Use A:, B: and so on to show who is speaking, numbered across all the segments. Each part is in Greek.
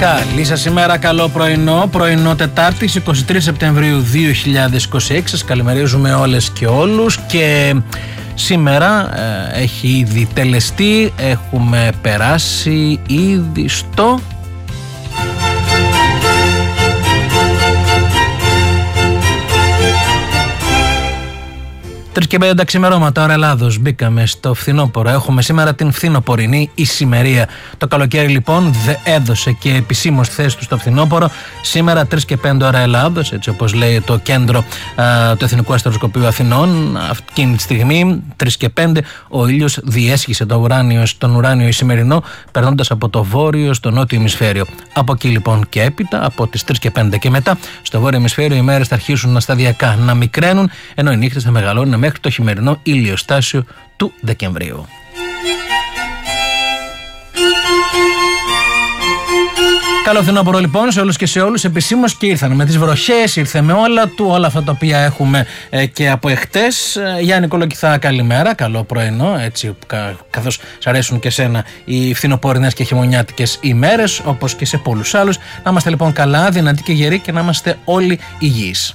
A: Καλή σας ημέρα, καλό πρωινό Τετάρτης 23 Σεπτεμβρίου 2026. Σας καλημερίζουμε όλες και όλους και σήμερα έχει ήδη τελεστεί, έχουμε περάσει ήδη στο... Τρεις και 5 ξημερώματα, ώρα Ελλάδος. Μπήκαμε στο φθινόπωρο. Έχουμε σήμερα την φθινοπορεινή ησημερία. Το καλοκαίρι λοιπόν έδωσε και επισήμως θέση του στο φθινόπωρο. Σήμερα 3 και 5 ώρα Ελλάδος, έτσι όπως λέει το κέντρο του Εθνικού Αστροσκοπείου Αθηνών. Αυτή τη στιγμή, 3 και 5, ο ήλιος διέσχισε τον ουράνιο ησημερινό, περνώντας από το βόρειο στο νότιο ημισφαίριο. Από εκεί λοιπόν και έπειτα, από τις 3 και 5 και μετά, στο βόρειο ημισφαίριο οι μέρες θα αρχίσουν σταδιακά να μικραίνουν, ενώ οι νύχτες θα μεγαλώνουν μέχρι το χειμερινό ηλιοστάσιο του Δεκεμβρίου. Καλό φθινόπωρο λοιπόν σε όλους και σε όλους. Επισήμως και ήρθαν με τις βροχές, ήρθε με όλα αυτά τα οποία έχουμε και από εχτες. Γιάννη Κολοκυθά, καλημέρα, καλό πρωινό, έτσι καθώς σ' αρέσουν και σένα οι φθινοπόρινες και χειμωνιάτικες ημέρες, όπως και σε πολλούς άλλους. Να είμαστε λοιπόν καλά, δυνατοί και γεροί και να είμαστε όλοι υγιείς.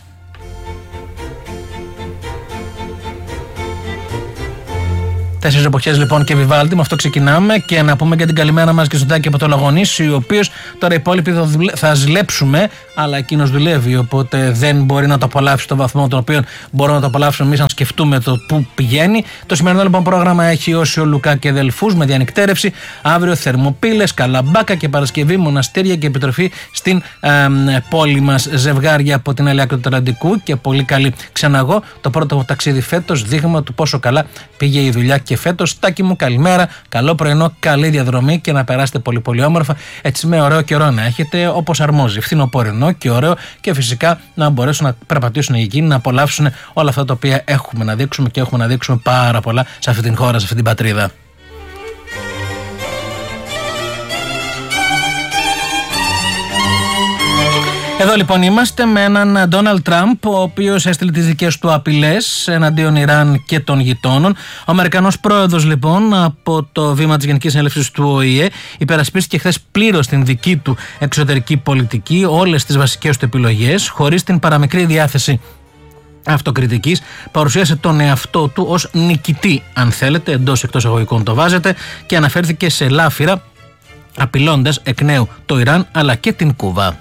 A: 4 εποχές λοιπόν και Βιβάλντι, με αυτό ξεκινάμε και να πούμε και την καλημέρα μας και στον Τάκη από το Λαγονίσι, ο οποίος τώρα οι υπόλοιποι θα ζηλέψουμε, αλλά εκείνος δουλεύει, οπότε δεν μπορεί να το απολαύσει στο βαθμό τον οποίο μπορούμε να το απολαύσουμε εμείς αν σκεφτούμε το που πηγαίνει. Το σημερινό λοιπόν πρόγραμμα έχει Όσιο, Λουκά και Δελφούς με διανυκτέρευση. Αύριο Θερμοπύλες, Καλαμπάκα και Παρασκευή μοναστήρια και επιστροφή στην πόλη μας. Ζευγάρια από την άλλη άκρη του Ατλαντικού και πολύ καλή ξαναγώ. Το πρώτο ταξίδι φέτος, δείγμα του πόσο καλά πήγε η δουλειά και φέτος. Τάκη μου, καλημέρα, καλό πρωινό, καλή διαδρομή και να περάσετε πολύ πολύ όμορφα, έτσι με ωραίο καιρό να έχετε όπως αρμόζει, φθινοπορεινό και ωραίο, και φυσικά να μπορέσουν να περπατήσουν εκείνοι, να απολαύσουν όλα αυτά τα οποία έχουμε να δείξουμε, και έχουμε να δείξουμε πάρα πολλά σε αυτή την χώρα, σε αυτή την πατρίδα. Εδώ λοιπόν είμαστε με έναν Ντόναλντ Τραμπ, ο οποίος έστειλε τις δικές του απειλές εναντίον Ιράν και των γειτόνων. Ο Αμερικανός πρόεδρος λοιπόν από το βήμα της Γενικής Συνέλευσης του ΟΗΕ υπερασπίστηκε χθες πλήρως την δική του εξωτερική πολιτική, όλες τις βασικές του επιλογές, χωρίς την παραμικρή διάθεση αυτοκριτικής. Παρουσίασε τον εαυτό του ως νικητή, αν θέλετε, εντός εκτός αγωγικών το βάζετε, και αναφέρθηκε σε λάφυρα, απειλώντας εκ νέου το Ιράν αλλά και την Κούβα.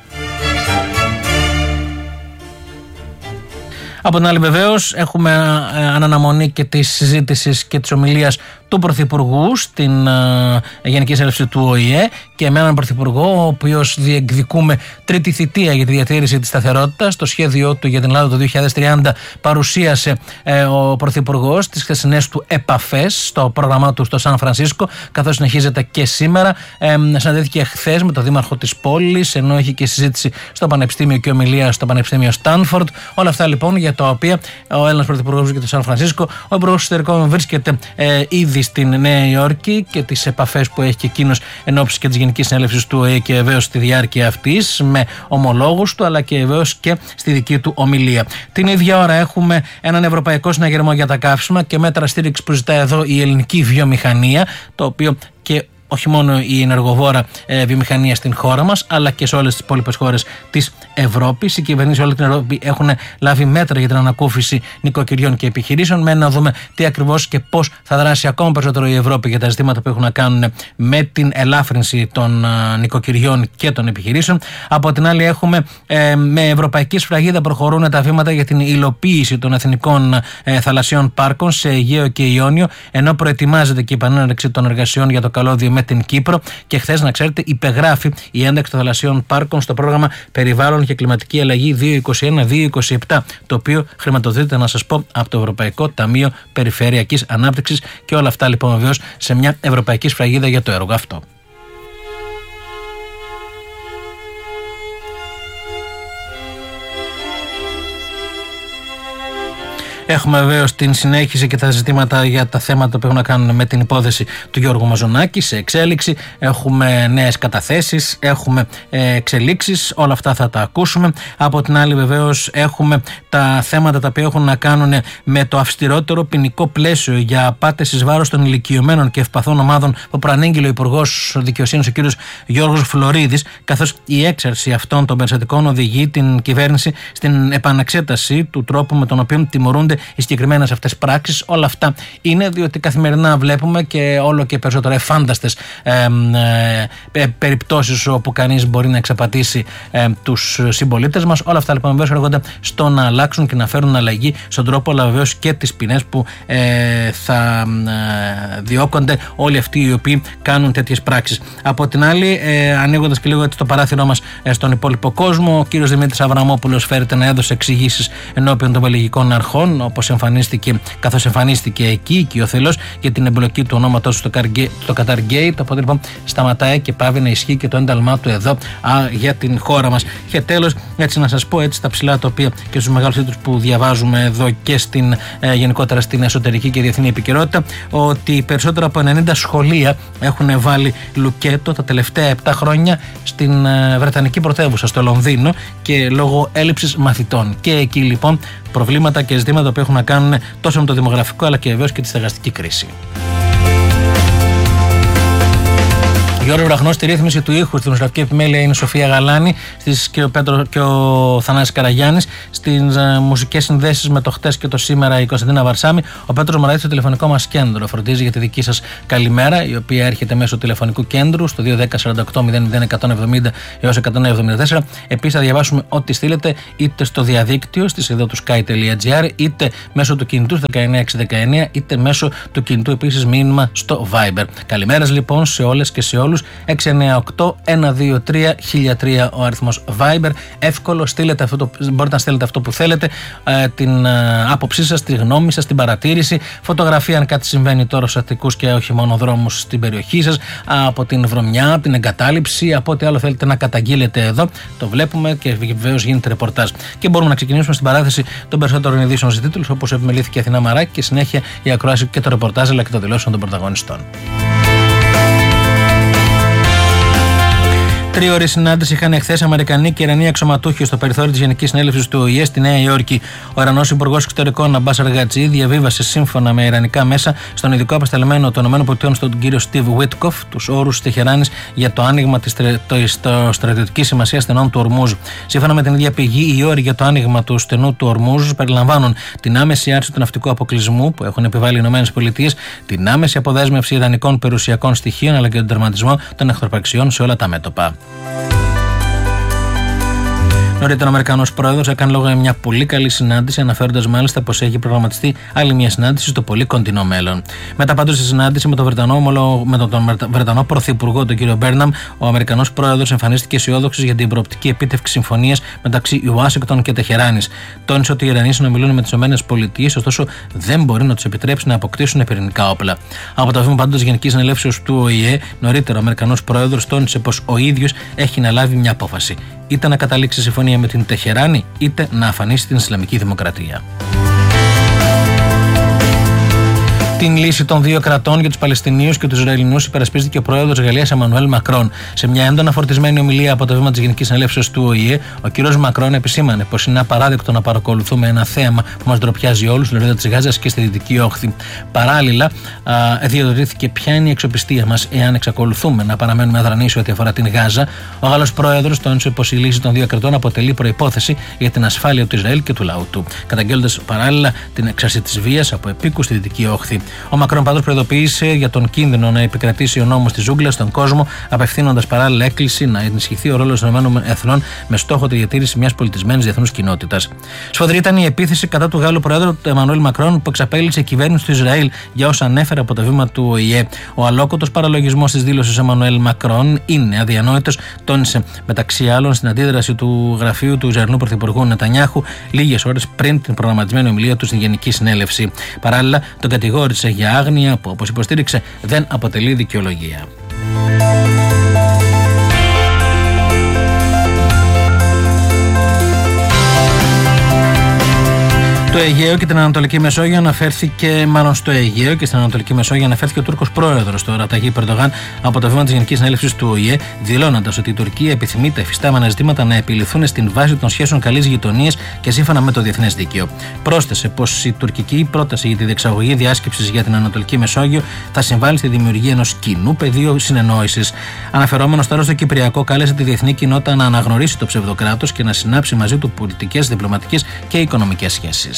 A: Από την άλλη βεβαίως έχουμε αναμονή και της συζήτησης και της ομιλίας του Πρωθυπουργού στην Γενική Συνέλευση του ΟΗΕ, και με έναν Πρωθυπουργό ο οποίος διεκδικούμε τρίτη θητεία για τη διατήρηση της σταθερότητας. Το σχέδιό του για την Ελλάδα το 2030 παρουσίασε ο Πρωθυπουργός τις χθεσινές του επαφές στο πρόγραμμά του στο Σαν Φρανσίσκο, καθώς συνεχίζεται και σήμερα. Συναντήθηκε χθες με τον δήμαρχο της πόλης, ενώ είχε και συζήτηση στο Πανεπιστήμιο και ομιλία στο Πανεπιστήμιο Στάνφορντ. Όλα αυτά λοιπόν για τα οποία ο Έλληνας Πρωθυπουργός για το Σαν Φρανσίσκο, ο Υπουργός Εξωτερικών βρίσκεται ήδη στην Νέα Υόρκη, και τις επαφές που έχει και εκείνος εν ώψη και της Γενικής Συνέλευσης του ΟΗΕ και βεβαίως στη διάρκεια αυτής με ομολόγους του, αλλά και βεβαίως και στη δική του ομιλία. Την ίδια ώρα έχουμε έναν ευρωπαϊκό συναγερμό για τα καύσιμα και μέτρα στήριξη που ζητά εδώ η ελληνική βιομηχανία, το οποίο και όχι μόνο η ενεργοβόρα βιομηχανία στην χώρα μας, αλλά και σε όλες τις υπόλοιπες χώρες της Ευρώπης. Οι κυβερνήσεις όλη την Ευρώπη έχουν λάβει μέτρα για την ανακούφιση νοικοκυριών και επιχειρήσεων. Μένει να δούμε τι ακριβώς και πώς θα δράσει ακόμα περισσότερο η Ευρώπη για τα ζητήματα που έχουν να κάνουν με την ελάφρυνση των νοικοκυριών και των επιχειρήσεων. Από την άλλη, έχουμε με ευρωπαϊκή σφραγίδα προχωρούν τα βήματα για την υλοποίηση των εθνικών θαλασσιών πάρκων σε Αιγαίο και Ιόνιο, ενώ προετοιμάζεται και η επανέναρξη των εργασιών για το καλώδιο με την Κύπρο. Και χθες, να ξέρετε, υπεγράφει η ένταξη των θαλασσιών πάρκων στο πρόγραμμα Περιβάλλον και Κλιματική Αλλαγή 2021-2027, το οποίο χρηματοδοτείται, να σας πω, από το Ευρωπαϊκό Ταμείο Περιφερειακής Ανάπτυξης, και όλα αυτά λοιπόν βεβαίως σε μια ευρωπαϊκή σφραγίδα για το έργο αυτό. Έχουμε βεβαίως την συνέχιση και τα ζητήματα για τα θέματα που έχουν να κάνουν με την υπόθεση του Γιώργου Μαζονάκη σε εξέλιξη. Έχουμε νέες καταθέσεις, έχουμε εξελίξεις, όλα αυτά θα τα ακούσουμε. Από την άλλη, βεβαίως, έχουμε τα θέματα τα οποία έχουν να κάνουν με το αυστηρότερο ποινικό πλαίσιο για απάτες εις βάρος των ηλικιωμένων και ευπαθών ομάδων που προανήγγειλε ο Υπουργός Δικαιοσύνης, ο κ. Γιώργος Φλωρίδης, καθώς η έξαρση αυτών των περιστατικών οδηγεί την κυβέρνηση στην επαναξέταση του τρόπου με τον οποίο τιμωρούνται οι συγκεκριμένες αυτές πράξεις. Όλα αυτά είναι διότι καθημερινά βλέπουμε και όλο και περισσότερο εφάνταστες περιπτώσεις όπου κανείς μπορεί να εξαπατήσει τους συμπολίτες μας. Όλα αυτά λοιπόν βεβαίως έρχονται στο να αλλάξουν και να φέρουν αλλαγή στον τρόπο, αλλά βεβαίως και τις ποινές που θα διώκονται όλοι αυτοί οι οποίοι κάνουν τέτοιες πράξεις. Από την άλλη, ανοίγοντας και λίγο το παράθυρό μας στον υπόλοιπο κόσμο, ο κύριος Δημήτρης Αβραμόπουλος φέρεται να έδωσε εξηγήσεις ενώπιον των βελγικών αρχών, καθώς εμφανίστηκε εκεί οικειοθελώς για την εμπλοκή του ονόματός στο Qatar Gate. Οπότε λοιπόν σταματάει και πάβει να ισχύει και το ένταλμά του εδώ για την χώρα μας. Και τέλος, έτσι να σας πω έτσι τα ψηλά τοπία και στους μεγάλους τίτλους που διαβάζουμε εδώ και γενικότερα στην εσωτερική και διεθνή επικαιρότητα, ότι περισσότερα από 90 σχολεία έχουν βάλει λουκέτο τα τελευταία 7 χρόνια στην Βρετανική πρωτεύουσα, στο Λονδίνο, και λόγω έλλειψης μαθητών. Και εκεί λοιπόν προβλήματα και ζητήματα που έχουν να κάνουν τόσο με το δημογραφικό αλλά και βεβαίως και τη στεγαστική κρίση. Γιώργο Βραχνός στη ρύθμιση του ήχου, στη μουσική επιμέλεια είναι η Σοφία Γαλάνη και ο Θανάσης Καραγιάννης. Στις μουσικές συνδέσεις με το χτες και το σήμερα η Κωνσταντίνα Βαρσάμι. Ο Πέτρος Μαραδίτης στο τηλεφωνικό μας κέντρο φροντίζει για τη δική σας καλημέρα, η οποία έρχεται μέσω τηλεφωνικού κέντρου στο 210 48 00 170 έως 174. Επίσης θα διαβάσουμε ό,τι στείλετε είτε στο διαδίκτυο στη σελίδα του sky.gr, είτε μέσω του κινητού 19619, είτε μέσω του κινητού επίσης μήνυμα στο Viber. Καλημέρας λοιπόν σε όλες και σε όλους. 698-123-1003 ο αριθμός Viber. Εύκολο, μπορείτε να στείλετε αυτό που θέλετε, την άποψή σας, τη γνώμη σας, την παρατήρηση, φωτογραφία αν κάτι συμβαίνει τώρα στους αστικούς και όχι μόνο δρόμους στην περιοχή σας, από την βρωμιά, από την εγκατάλειψη, από ό,τι άλλο θέλετε να καταγγείλετε εδώ. Το βλέπουμε και βεβαίως γίνεται ρεπορτάζ. Και μπορούμε να ξεκινήσουμε στην παράθεση των περισσότερων ειδήσεων σε τίτλους, όπως επιμελήθηκε η Αθηνά Μαράκη, και συνέχεια η ακρόαση και το ρεπορτάζ αλλά και το δηλώσεων των πρωταγωνιστών. 3ωρη συνάντηση είχαν εχθές Αμερικανοί και Ιρανοί αξιωματούχοι στο περιθώριο της Γενικής Συνέλευσης του ΟΗΕ στη Νέα Υόρκη. Ο Ιρανός Υπουργός Εξωτερικών Αμπάς Αργατζή διαβίβασε σύμφωνα με ιρανικά μέσα στον ειδικό απεσταλμένο των ΗΠΑ, στον κύριο Στίβ Βίτκοφ, τους όρους της Τεχεράνης για το άνοιγμα της στρατιωτικής σημασίας στενών του Ορμούζ. Σύμφωνα με την ίδια πηγή, οι όροι για το άνοιγμα του στενού του Ορμούζ περιλαμβάνουν την άμεση άρση του ναυτικού αποκλεισμού που έχουν επιβάλει οι ΗΠΑ, την άμεση αποδέσμευση ιδανικών περιουσιακών στοιχείων αλλά και τον τερματισμό των εχθροπραξιών σε όλα τα μέτωπα. Νωρίτερα, ο Αμερικανός πρόεδρος έκανε λόγο για μια πολύ καλή συνάντηση, αναφέροντας μάλιστα πως έχει προγραμματιστεί άλλη μια συνάντηση στο πολύ κοντινό μέλλον. Μετά πάντως στη συνάντηση με τον Βρετανό Πρωθυπουργό, τον κύριο Μπέρναμ, ο Αμερικανός πρόεδρος εμφανίστηκε αισιόδοξος για την προοπτική επίτευξη συμφωνίας μεταξύ Ουάσιγκτον και Τεχεράνης. Τόνισε ότι οι Ιρανοί συνομιλούν με τις ΗΠΑ, ωστόσο δεν μπορεί να τους επιτρέψει να αποκτήσουν πυρηνικά όπλα. Από το βήμα πάντως της Γενικής Συνελεύσεως του ΟΗΕ, νωρίτερα ο Αμερικανός πρόεδρος τόνισε πως ο ίδιος έχει να λάβει μια απόφαση. Είτε να καταλήξει συμφωνία με την Τεχεράνη, είτε να αφανίσει την Ισλαμική Δημοκρατία. Την λύση των δύο κρατών για τους Παλαιστινίους και τους Ισραηλινούς υπερασπίστηκε ο πρόεδρος της Γαλλίας Εμμανουέλ Μακρόν. Σε μια έντονα φορτισμένη ομιλία από το βήμα της Γενικής Συνελεύσεως του ΟΗΕ, ο κ. Μακρόν επισήμανε πως είναι απαράδεκτο να παρακολουθούμε ένα θέαμα που μας ντροπιάζει όλους στη λωρίδα της Γάζας και στη Δυτική Όχθη. Παράλληλα, διαδοτήθηκε ποια είναι η αξιοπιστία μας εάν εξακολουθούμε να παραμένουμε αδρανείς ό,τι αφορά την Γάζα. Ο Γάλλος πρόεδρος τόνισε πως η λύση των δύο κρατών αποτελεί προϋπόθεση για την ασφάλεια του Ισραήλ και του λαού του, καταγγέλλοντας παράλληλα την έξαρση της βίας από επίκους στη Δυτική Όχθη. Ο Μακρόν πάντως προειδοποίησε για τον κίνδυνο να επικρατήσει ο νόμος της ζούγκλας στον κόσμο, απευθύνοντας παράλληλα έκκληση να ενισχυθεί ο ρόλος των ΗΠΑ με στόχο τη διατήρηση μιας πολιτισμένης διεθνούς κοινότητας. Σφοδρή ήταν η επίθεση κατά του Γάλλου Προέδρου του Εμμανουέλ Μακρόν, που εξαπέλυσε η κυβέρνηση του Ισραήλ για όσα ανέφερε από το βήμα του ΟΗΕ. Ο αλόκοτος παραλογισμός της δήλωσης Εμμανουέλ Μακρόν είναι αδιανόητος, τόνισε μεταξύ άλλων στην αντίδραση του γραφείου του Ισραηλινού Πρωθυπουργού Νετανιάχου λίγες ώρες πριν την προγραμματισμένη ομιλία του στην Γενική Συνέλευση. Παράλληλα, τον κατηγόρησε για άγνοια που, όπως υποστήριξε, δεν αποτελεί δικαιολογία. Το Αιγαίο και την Ανατολική Μεσόγειο αναφέρθηκε, μάλλον στο Αιγαίο και στην Ανατολική Μεσόγειο αναφέρθηκε ο Τούρκος πρόεδρος τώρα, Ταγί Ερντογάν, από το βήμα της Γενικής Συνέλευσης του ΟΗΕ, δηλώνοντας ότι η Τουρκία επιθυμεί τα εφιστάμενα ζητήματα να επιληθούν στην βάση των σχέσεων καλής γειτονίας και σύμφωνα με το διεθνές δίκαιο. Πρόσθεσε πως η τουρκική πρόταση για τη διεξαγωγή διάσκεψης για την Ανατολική Μεσόγειο θα συμβάλλει στη δημιουργία ενός κοινού πεδίου συνεννόησης. Αναφερόμενος τώρα στο Κυπριακό, κάλεσε τη διεθνή κοινότητα να αναγνωρίσει το ψευδοκράτος και να συνάψει μαζί του πολιτικές, διπλωματικές και οικονομικές σχέσεις.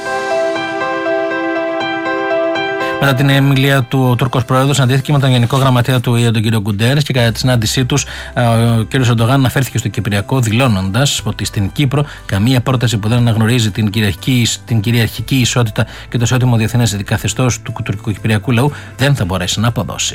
A: Μετά την ομιλία του, ο Τούρκος πρόεδρος συναντήθηκε με τον Γενικό Γραμματέα του ΟΗΕ, τον κύριο Γκουντέρες, και κατά τη συνάντησή τους ο κύριος Ερντογάν αναφέρθηκε στο Κυπριακό, δηλώνοντας ότι στην Κύπρο καμία πρόταση που δεν αναγνωρίζει την κυριαρχική ισότητα και το ισότιμο διεθνές καθεστώς του τουρκοκυπριακού λαού δεν θα μπορέσει να αποδώσει.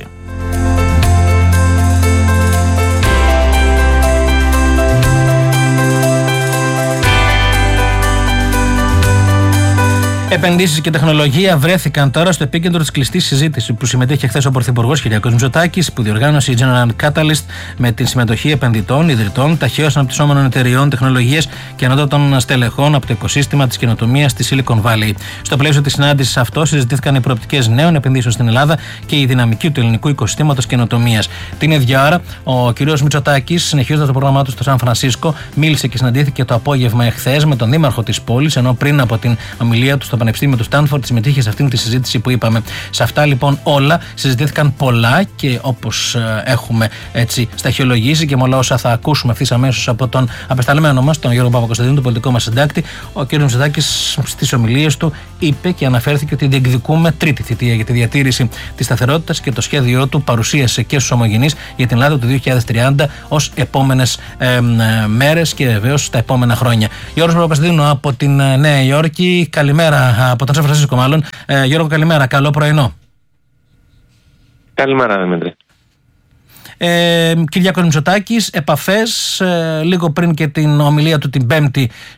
A: Επενδύσεις και τεχνολογία βρέθηκαν τώρα στο επίκεντρο της κλειστής συζήτησης που συμμετείχε χθες ο Πρωθυπουργός Κυριάκος Μητσοτάκης, που διοργάνωσε η General Catalyst με την συμμετοχή επενδυτών, ιδρυτών, ταχαίως αναπτυσσόμενων εταιριών τεχνολογίας και ανώτατων στελεχών από το οικοσύστημα της καινοτομίας στη Silicon Valley. Στο πλαίσιο της συνάντησης αυτό συζητήθηκαν οι προοπτικές νέων επενδύσεων στην Ελλάδα και η δυναμική του ελληνικού οικοσυστήματος καινοτομίας. Την ίδια ώρα, ο κ. Μητσοτάκης, συνεχίζοντας το πρόγραμμά του στο Σαν Φρανσίσκο, μίλησε και συναντήθηκε το απόγευμα εχθές με τον δήμαρχο της πόλης, ενώ πριν από την ομιλία του στο Πανεπιστήμιο του Στάνφορντ συμμετείχε σε αυτήν τη συζήτηση που είπαμε. Σε αυτά λοιπόν όλα συζητήθηκαν πολλά και όπως έχουμε έτσι σταχυολογήσει και με όλα όσα θα ακούσουμε ευθύς αμέσως από τον απεσταλμένο μας, τον Γιώργο Παπακοσταντίνου, τον πολιτικό μας συντάκτη, ο κ. Μητσοτάκης στις ομιλίες του είπε και αναφέρθηκε ότι διεκδικούμε τρίτη θητεία για τη διατήρηση της σταθερότητας και το σχέδιό του παρουσίασε και στους ομογενείς για την Ελλάδα του 2030 ως επόμενες μέρες και βεβαίως τα επόμενα χρόνια. Γιώργος Παπακοσταντίνου από την Νέα Υόρκη, καλημέρα. Από τον Σαν Φρανσίσκο, μάλλον. Γιώργο, καλημέρα. Καλό πρωινό.
B: Καλημέρα, Δημήτρη.
A: Κυριάκος Μητσοτάκης, επαφές λίγο πριν και την ομιλία του την Πέμπτη